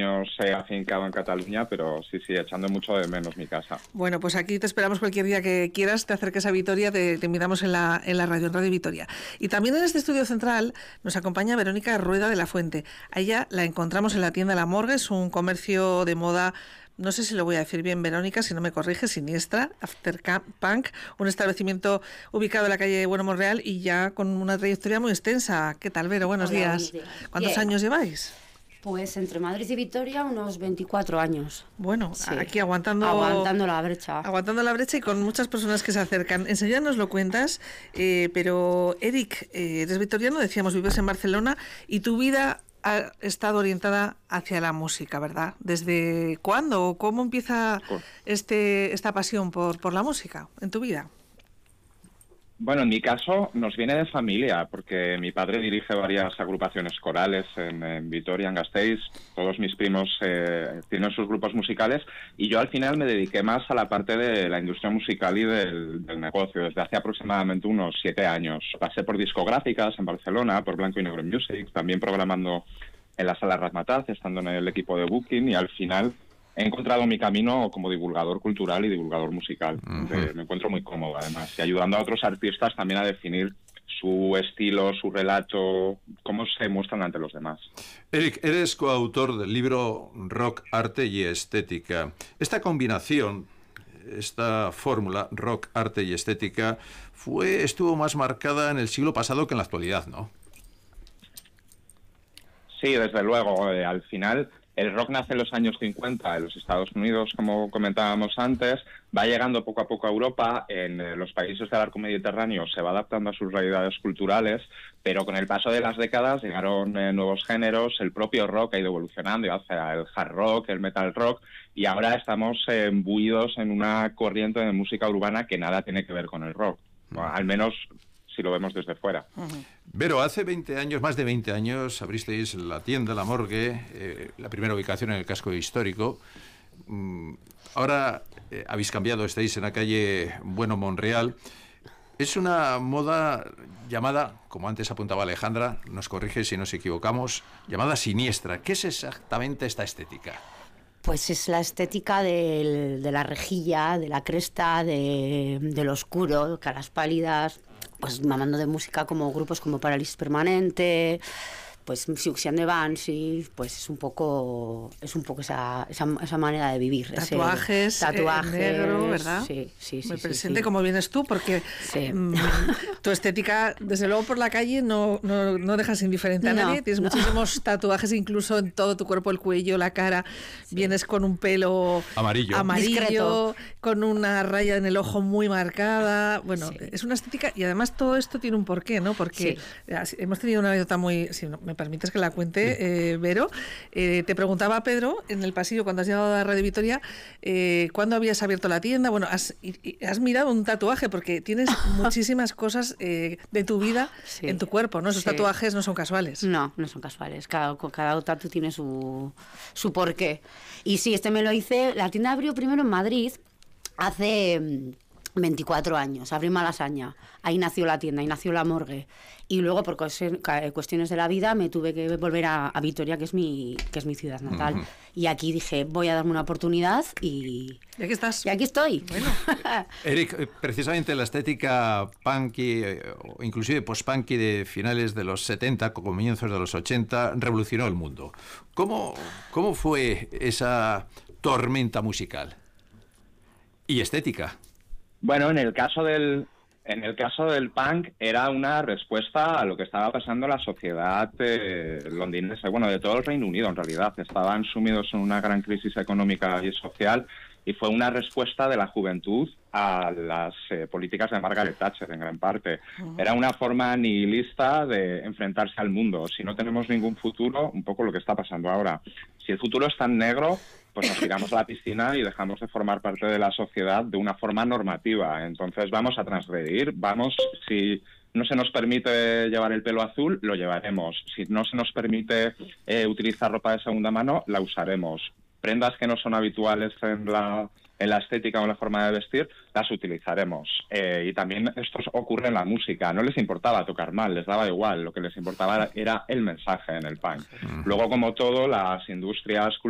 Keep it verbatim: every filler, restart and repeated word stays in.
años eh, afincado en Cataluña, pero sí, sí, echando mucho de menos mi casa. Bueno, pues aquí te esperamos cualquier día que quieras, te acerques a Vitoria, te, te invitamos en la, en la radio, en Radio Vitoria. Y también en este estudio central nos acompaña Verónica Rueda de la Fuente. A ella la encontramos en la tienda La Morgue, es un comercio de moda. No sé si lo voy a decir bien, Verónica, si no me corrige, Siniestra, After Punk, un establecimiento ubicado en la calle Bueno Monreal y ya con una trayectoria muy extensa. ¿Qué tal, Vero? Buenos, Hola, días. buenos días. ¿Cuántos Bien. años lleváis? Pues entre Madrid y Vitoria unos veinticuatro años. Bueno, Sí. aquí aguantando... Aguantando la brecha. Aguantando la brecha y con muchas personas que se acercan. Enseguida nos lo cuentas, eh, pero Eric, eh, eres vitoriano, decíamos, vives en Barcelona y tu vida ha estado orientada hacia la música, ¿verdad? ¿Desde cuándo o cómo empieza este esta pasión por, por la música en tu vida? Bueno, en mi caso nos viene de familia, porque mi padre dirige varias agrupaciones corales en, en Vitoria, en Gasteiz. Todos mis primos eh, tienen sus grupos musicales y yo al final me dediqué más a la parte de la industria musical y del, del negocio desde hace aproximadamente unos siete años. Pasé por discográficas en Barcelona, por Blanco y Negro Music, también programando en la Sala Razzmatazz, estando en el equipo de Booking, y al final he encontrado mi camino como divulgador cultural y divulgador musical. Uh-huh. eh, me encuentro muy cómodo, además, y ayudando a otros artistas también a definir su estilo, su relato, cómo se muestran ante los demás. Eric, eres coautor del libro Rock, Arte y Estética. Esta combinación, esta fórmula, rock, arte y estética, fue, estuvo más marcada en el siglo pasado que en la actualidad, ¿no? Sí, desde luego. Eh, al final, el rock nace en los años cincuenta en los Estados Unidos, como comentábamos antes, va llegando poco a poco a Europa, en eh, los países del arco mediterráneo se va adaptando a sus realidades culturales, pero con el paso de las décadas llegaron eh, nuevos géneros, el propio rock ha ido evolucionando hacia el hard rock, el metal rock, y ahora estamos eh, imbuidos en una corriente de música urbana que nada tiene que ver con el rock, bueno, al menos si lo vemos desde fuera. Uh-huh. Pero hace veinte años, más de veinte años, abristeis la tienda La Morgue, eh, la primera ubicación en el casco histórico. Mm, ahora eh, habéis cambiado, estáis en la calle Bueno Monreal. Es una moda llamada, como antes apuntaba Alejandra, nos corrige si nos equivocamos, llamada siniestra. ¿Qué es exactamente esta estética? Pues es la estética del, de la rejilla, de la cresta, de, del oscuro, caras pálidas, pues mamando de música como grupos como Parálisis Permanente, pues Siouxsie and the Banshees, pues es un poco es un poco esa, esa, esa manera de vivir. Tatuajes, ese, tatuajes negro, ¿verdad? Sí, sí, sí. Muy sí, presente, sí. como vienes tú, porque sí. mmm, tu estética, desde luego por la calle, no, no, no dejas indiferente a no, nadie. Tienes no. muchísimos tatuajes, incluso en todo tu cuerpo, el cuello, la cara. Sí. Vienes con un pelo amarillo, amarillo discreto, con una raya en el ojo muy marcada. Bueno, sí. Es una estética, y además todo esto tiene un porqué, ¿no? Porque sí. hemos tenido una anécdota muy... Si no, me permites que la cuente, Eh, Vero, eh, te preguntaba Pedro en el pasillo cuando has llegado a Radio Vitoria, eh, ¿cuándo habías abierto la tienda? Bueno, has, y, y has mirado un tatuaje porque tienes muchísimas cosas eh, de tu vida sí. en tu cuerpo, ¿no? Esos sí. tatuajes no son casuales. No, no son casuales. Cada, cada tatu tiene su, su porqué. Y sí, este me lo hice. La tienda abrió primero en Madrid hace veinticuatro años, abrí Malasaña. Ahí nació la tienda, ahí nació La Morgue. Y luego, por cuestiones de la vida, me tuve que volver a, a Vitoria, que es mi que es mi ciudad natal. Uh-huh. Y aquí dije, voy a darme una oportunidad y... ¿Y aquí estás? Y aquí estoy. Bueno. Eric, precisamente la estética punky, o inclusive post-punky de finales de los setenta, comienzos de los ochenta, revolucionó el mundo. ¿Cómo, cómo fue esa tormenta musical y estética? Bueno, en el caso del en el caso del punk era una respuesta a lo que estaba pasando en la sociedad eh, londinense, bueno, de todo el Reino Unido en realidad. Estaban sumidos en una gran crisis económica y social y fue una respuesta de la juventud a las eh, políticas de Margaret Thatcher en gran parte. Uh-huh. Era una forma nihilista de enfrentarse al mundo. Si no tenemos ningún futuro, un poco lo que está pasando ahora. Si el futuro es tan negro, pues nos tiramos a la piscina y dejamos de formar parte de la sociedad de una forma normativa. Entonces vamos a transgredir, vamos, si no se nos permite llevar el pelo azul, lo llevaremos. Si no se nos permite eh, utilizar ropa de segunda mano, la usaremos. Prendas que no son habituales en la, en la estética o en la forma de vestir, las utilizaremos. Eh, y también esto ocurre en la música. No les importaba tocar mal, les daba igual. Lo que les importaba era el mensaje en el punk. Luego, como todo, las industrias